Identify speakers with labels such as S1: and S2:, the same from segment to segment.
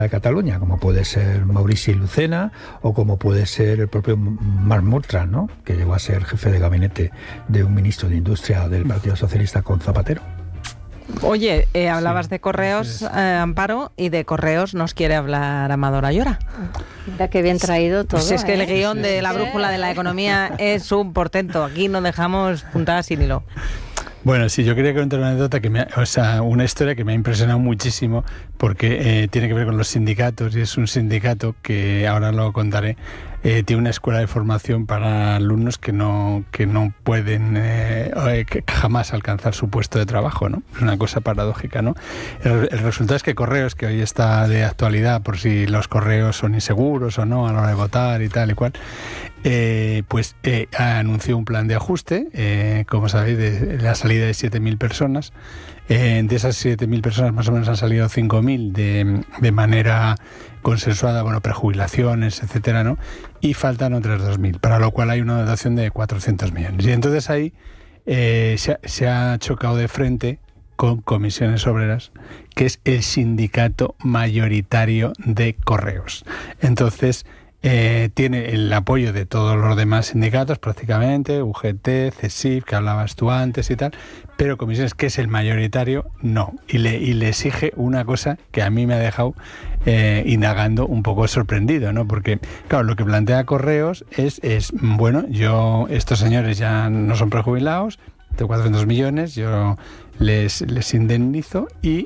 S1: de Cataluña, como puede ser Maurici Lucena o como puede ser el propio Marc Murtran, ¿no?, que llegó a ser jefe de gabinete de un ministro de Industria del Partido Socialista con Zapatero.
S2: Oye, hablabas de Correos, Amparo, y de Correos nos quiere hablar Amador Ayora.
S3: Mira qué bien traído todo.
S2: Pues es que el guión de la brújula de la economía es un portento. Aquí no dejamos puntadas sin hilo.
S4: Bueno, sí, yo quería contar una anécdota una historia que me ha impresionado muchísimo, porque tiene que ver con los sindicatos, y es un sindicato que ahora lo contaré. Tiene una escuela de formación para alumnos que no pueden jamás alcanzar su puesto de trabajo, ¿no? Es una cosa paradójica, ¿no? El resultado es que Correos, que hoy está de actualidad por si los correos son inseguros o no a la hora de votar y tal y cual, anunció un plan de ajuste, como sabéis, de la salida de 7.000 personas. De esas 7.000 personas más o menos han salido 5.000 de manera consensuada, prejubilaciones, etcétera, ¿no? Y faltan otras 2.000, para lo cual hay una dotación de 400 millones. Y entonces ahí se ha chocado de frente con Comisiones Obreras, que es el sindicato mayoritario de Correos. Entonces tiene el apoyo de todos los demás sindicatos prácticamente, UGT, CESIF, que hablabas tú antes y tal, pero Comisiones, que es el mayoritario, no. Y le exige una cosa que a mí me ha dejado indagando un poco sorprendido, ¿no? Porque, claro, lo que plantea Correos es estos señores ya no son prejubilados, de 400 millones, yo les indemnizo y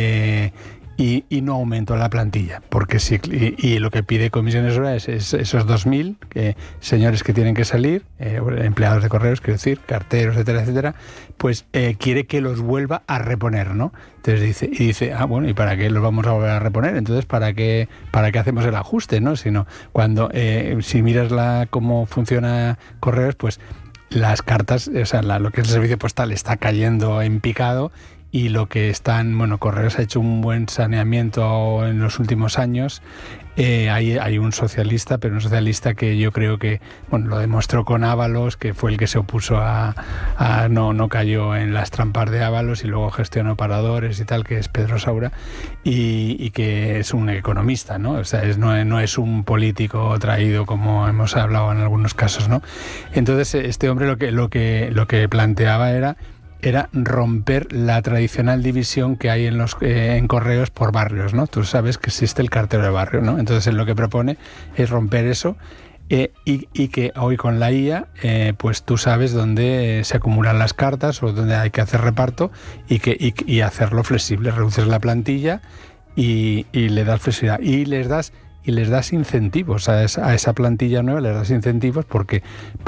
S4: no aumento la plantilla, porque y lo que pide Comisiones Obreras es esos 2.000 señores que tienen que salir, empleados de Correos, quiero decir, carteros, etcétera, etcétera, pues quiere que los vuelva a reponer, ¿no? Entonces dice, ¿y para qué los vamos a volver a reponer? Entonces, ¿para qué hacemos el ajuste, no? Sino cuando, si miras cómo funciona Correos, pues las cartas, lo que es el servicio postal está cayendo en picado. Y lo que Correos ha hecho un buen saneamiento en los últimos años. Hay un socialista, pero un socialista que yo creo que lo demostró con Ábalos, que fue el que se opuso no cayó en las trampas de Ábalos y luego gestionó paradores y tal, que es Pedro Saura, y que es un economista, ¿no? O sea, no es un político traído como hemos hablado en algunos casos, ¿no? Entonces este hombre lo que planteaba era romper la tradicional división que hay en Correos por barrios, ¿no? Tú sabes que existe el cartero de barrio, ¿no? Entonces él lo que propone es romper eso y que hoy con la IA pues tú sabes dónde se acumulan las cartas o dónde hay que hacer reparto y hacerlo flexible, reduces la plantilla y le das flexibilidad y les das incentivos a esa plantilla nueva, les das incentivos porque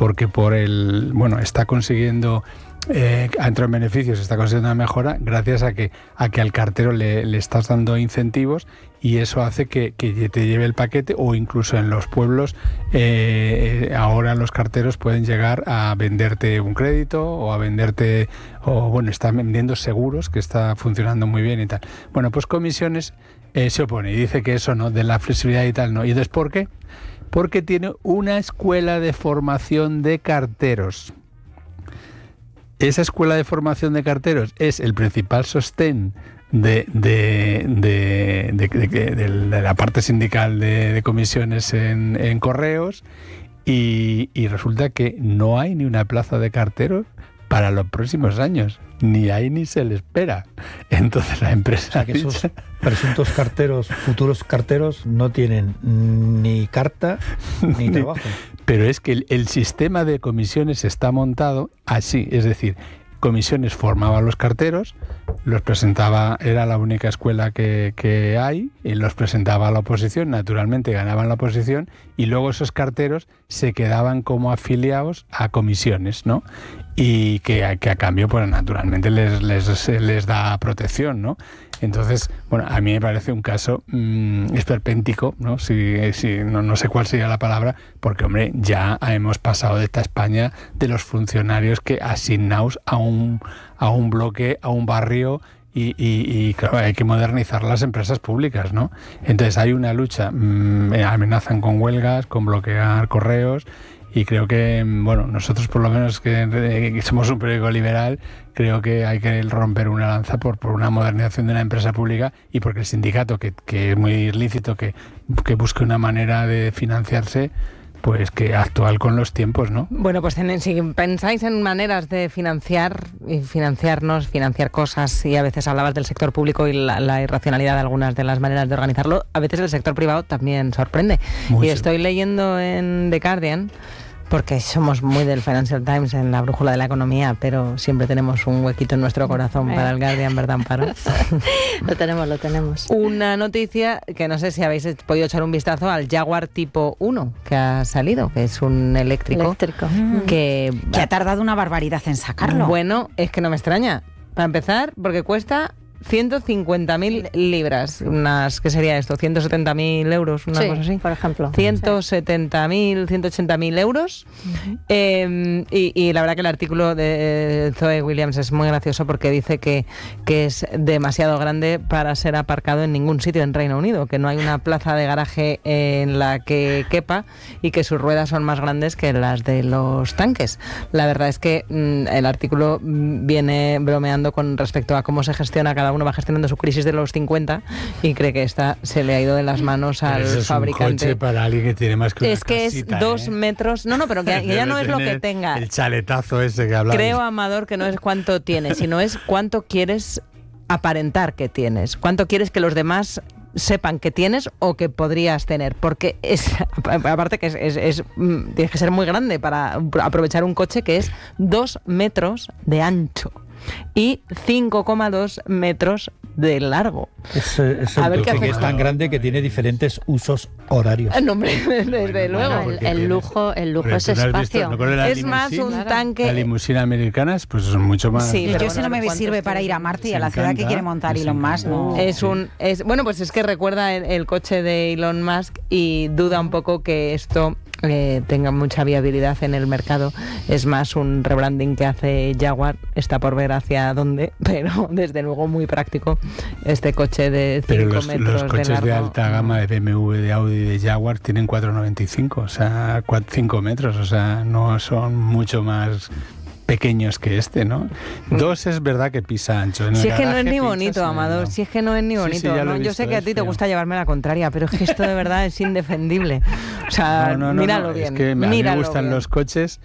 S4: está consiguiendo ha entrado en beneficios, está consiguiendo una mejora gracias a que al cartero le estás dando incentivos, y eso hace que te lleve el paquete, o incluso en los pueblos ahora los carteros pueden llegar a venderte un crédito o a venderte, están vendiendo seguros, que está funcionando muy bien y tal. Pues Comisiones se opone y dice que eso no, de la flexibilidad y tal no. ¿Y entonces por qué? Porque tiene una escuela de formación de carteros. Esa escuela de formación de carteros es el principal sostén de la parte sindical de Comisiones en Correos, y resulta que no hay ni una plaza de carteros para los próximos años. Ni hay ni se le espera. Entonces la empresa...
S1: O sea, que esos presuntos carteros, futuros carteros, no tienen ni carta ni trabajo.
S4: Pero es que el sistema de Comisiones está montado así, es decir, Comisiones formaba a los carteros, los presentaba, era la única escuela que hay, y los presentaba a la oposición, naturalmente ganaban la oposición, y luego esos carteros se quedaban como afiliados a Comisiones, ¿no? Y que a cambio, pues naturalmente les da protección, ¿no? Entonces, a mí me parece un caso esperpéntico, ¿no? No sé cuál sería la palabra, porque, hombre, ya hemos pasado de esta España de los funcionarios que asignaos a un bloque, a un barrio, y claro, hay que modernizar las empresas públicas, ¿no? Entonces hay una lucha, amenazan con huelgas, con bloquear correos, Y creo que, bueno, nosotros por lo menos que somos un periódico liberal, creo que hay que romper una lanza por una modernización de una empresa pública y porque el sindicato, que es muy lícito que busque una manera de financiarse, pues que actual con los tiempos, ¿no?
S2: Bueno, pues si pensáis en maneras de financiar y financiarnos, financiar cosas, y a veces hablabas del sector público y la irracionalidad de algunas de las maneras de organizarlo, a veces el sector privado también sorprende.
S4: Mucho.
S2: Y estoy leyendo en The Guardian, porque somos muy del Financial Times en la brújula de la economía, pero siempre tenemos un huequito en nuestro corazón para el Guardian, ¿verdad, Amparo?
S3: Lo tenemos.
S2: Una noticia que no sé si habéis podido echar un vistazo al Jaguar Tipo 1 que ha salido, que es un eléctrico. Que
S5: ha tardado una barbaridad en sacarlo.
S2: Bueno, es que no me extraña. Para empezar, porque cuesta 150.000 libras, ¿qué sería esto? 170.000 euros, una cosa así.
S3: Por ejemplo.
S2: 170.000, 180.000 euros. Y la verdad que el artículo de Zoe Williams es muy gracioso porque dice que es demasiado grande para ser aparcado en ningún sitio en Reino Unido, que no hay una plaza de garaje en la que quepa y que sus ruedas son más grandes que las de los tanques. La verdad es que el artículo viene bromeando con respecto a cómo se gestiona, cada uno va gestionando su crisis de los 50 y cree que esta se le ha ido de las manos al fabricante.
S4: Es un coche para alguien que tiene más que una
S2: es que
S4: casita,
S2: es 2 metros. No, pero que ya no es lo que tenga.
S4: El chaletazo ese que hablamos.
S2: Creo, Amador, que no es cuánto tienes, sino es cuánto quieres aparentar que tienes. Cuánto quieres que los demás sepan que tienes o que podrías tener, porque aparte que tienes que ser muy grande para aprovechar un coche que es 2 metros de ancho y 5,2 metros de largo.
S1: A ver qué hace. Es tan grande que tiene diferentes usos horarios.
S2: No, hombre, desde luego.
S3: El lujo es espacio.
S2: Es más un tanque.
S4: Las limusinas americanas pues son mucho más.
S5: Sí, pero eso no me sirve para ir a Marte y a la ciudad que quiere montar Elon Musk. No.
S2: Bueno, pues es que recuerda el coche de Elon Musk y duda un poco que esto tenga mucha viabilidad en el mercado. Es más un rebranding que hace Jaguar, está por ver hacia dónde, pero desde luego muy práctico este coche de 5 metros de largo.
S4: Los coches de alta gama de BMW, de Audi y de Jaguar tienen 4,95, o sea, 5 metros, o sea, no son mucho más pequeños que este, ¿no? 2 es verdad que pisa ancho.
S2: Si es que no es ni bonito, Amador, si es que no es ni bonito.
S4: Sí,
S2: ¿no? Yo sé que a ti te gusta llevarme la contraria, pero es que esto de verdad es indefendible. O sea, míralo bien.
S4: Es que a mí me gustan los coches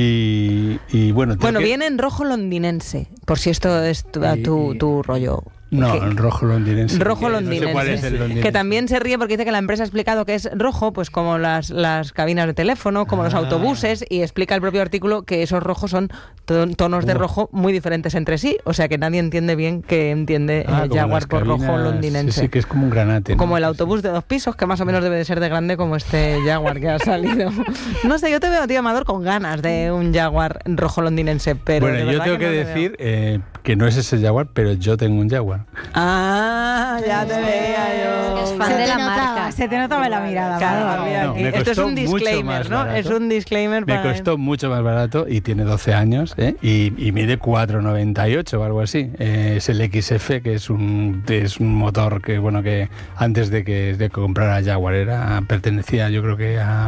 S4: y bueno...
S2: Bueno, viene en rojo londinense, por si esto es tu rollo.
S4: No, el rojo londinense.
S2: Rojo londinense.
S4: No sé cuál es el londinense.
S2: Que también se ríe porque dice que la empresa ha explicado que es rojo, pues como las cabinas de teléfono, como los autobuses, y explica el propio artículo que esos rojos son tonos de rojo muy diferentes entre sí, o sea que nadie entiende bien que entiende Jaguar por rojo londinense.
S4: Sí, que es como un granate, ¿no?
S2: Como el autobús de 2 pisos, que más o menos debe de ser de grande como este Jaguar que ha salido. No sé, yo te veo, tío Amador, con ganas de un Jaguar rojo londinense, pero
S4: bueno, yo tengo que decir que no es ese Jaguar, pero yo tengo un Jaguar.
S2: Ah, ya te veía yo.
S3: Es fan de la marca.
S5: Se te notaba en la mirada.
S2: Claro, esto es un disclaimer, ¿no? Es un disclaimer
S4: para... Me costó mucho más barato y tiene 12 años, y mide 4,98 o algo así. Es el XF, que es un motor que, bueno, que antes de que comprara Jaguar pertenecía, yo creo que a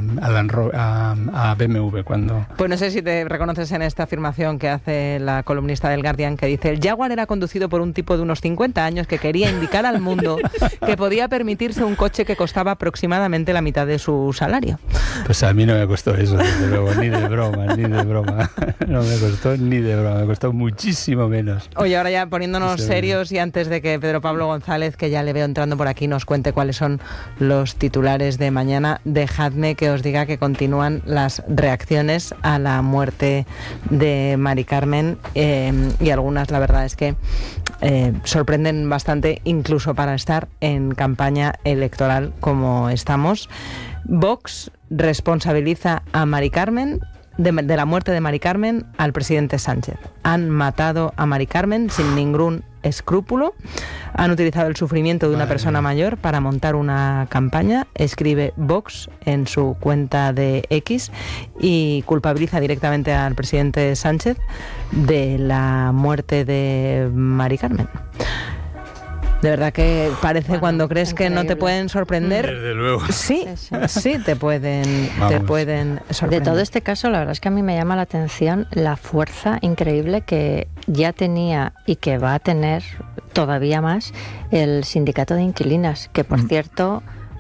S4: BMW cuando...
S2: Pues no sé si te reconoces en esta afirmación que hace la columnista del Guardian, que dice: el Jaguar era conducido por un tipo de unos 50 años que quería indicar al mundo que podía permitirse un coche que costaba aproximadamente la mitad de su salario.
S4: Pues a mí no me costó eso, desde luego, ni de broma. No me costó ni de broma, me costó muchísimo menos.
S2: Oye, ahora ya poniéndonos serios y antes de que Pedro Pablo González, que ya le veo entrando por aquí, nos cuente cuáles son los titulares de mañana, dejadme que os diga que continúan las reacciones a la muerte de Mari Carmen, y algunas, la verdad es que sorprenden bastante, incluso para estar en campaña electoral como estamos. Vox responsabiliza a Mari Carmen de la muerte de Mari Carmen al presidente Sánchez. Han matado a Mari Carmen sin ningún escrúpulo. Han utilizado el sufrimiento de una persona mayor para montar una campaña, escribe Vox en su cuenta de X, y culpabiliza directamente al presidente Sánchez de la muerte de Mari Carmen. De verdad que parece cuando crees que no te pueden sorprender.
S4: Desde luego.
S2: Sí, te pueden sorprender.
S3: De todo este caso, la verdad es que a mí me llama la atención la fuerza increíble que ya tenía y que va a tener todavía más el sindicato de inquilinas, que por cierto